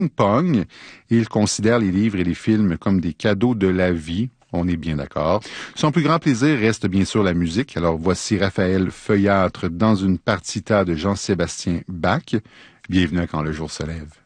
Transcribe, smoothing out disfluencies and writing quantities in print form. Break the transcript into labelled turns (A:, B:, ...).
A: ping-pong et il considère les livres et les films comme des cadeaux de la vie. On est bien d'accord. Son plus grand plaisir reste bien sûr la musique. Alors voici Raphaël Feuillâtre dans une partita de Jean-Sébastien Bach. Bienvenue à Quand le jour se lève.